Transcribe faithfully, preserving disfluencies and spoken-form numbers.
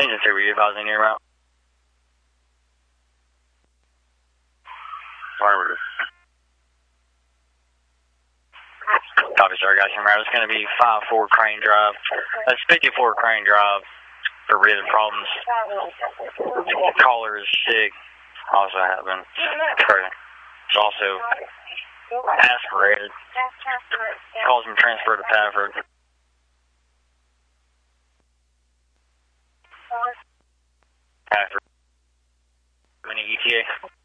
Engine two, were you advising your route? Affirmative. Copy, sir. Got you, route. It's going to be five four Crane Drive. That's fifty-four Crane Drive for related problems. The caller is sick. Also happened. It's also aspirated. Calls him transfer to Pafford. Pafford. Any E T A?